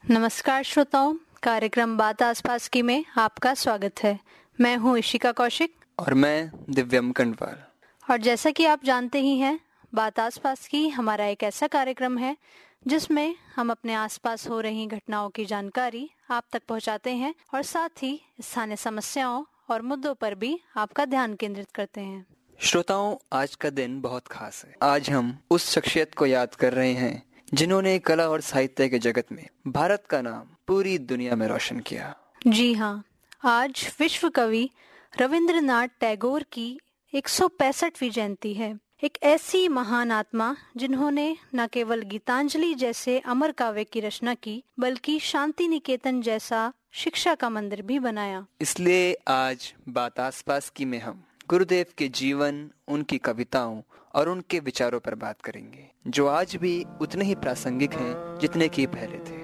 नमस्कार श्रोताओं, कार्यक्रम बात आसपास की में आपका स्वागत है। मैं हूँ इशिका कौशिक और मैं दिव्यम कंडवाल। और जैसा कि आप जानते ही हैं, बात आसपास की हमारा एक ऐसा कार्यक्रम है जिसमें हम अपने आसपास हो रही घटनाओं की जानकारी आप तक पहुंचाते हैं और साथ ही स्थानीय समस्याओं और मुद्दों पर भी आपका ध्यान केंद्रित करते हैं। श्रोताओं, आज का दिन बहुत खास है। आज हम उस शख्सियत को याद कर रहे हैं जिन्होंने कला और साहित्य के जगत में भारत का नाम पूरी दुनिया में रोशन किया। जी हाँ, आज विश्व कवि रविंद्रनाथ टैगोर की 165वीं जयंती है। एक ऐसी महान आत्मा जिन्होंने न केवल गीतांजलि जैसे अमर काव्य की रचना की, बल्कि शांति निकेतन जैसा शिक्षा का मंदिर भी बनाया। इसलिए आज बात आसपास की में हम गुरुदेव के जीवन, उनकी कविताओं और उनके विचारों पर बात करेंगे, जो आज भी उतने ही प्रासंगिक हैं जितने कि पहले थे।